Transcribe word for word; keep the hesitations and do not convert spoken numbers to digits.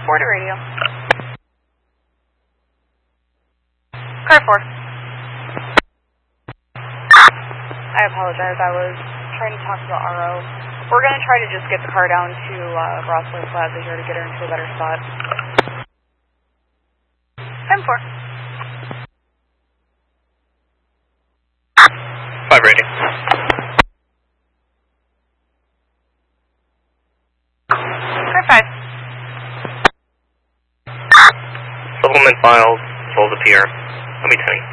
four to radio. Car four. I apologize, I was trying to talk to the R O. We're going to try to just get the car down to uh, Rossler Plaza here to get her into a better spot. ten four. five radio. Car five. Supplement files, souls appear. Let me tell you.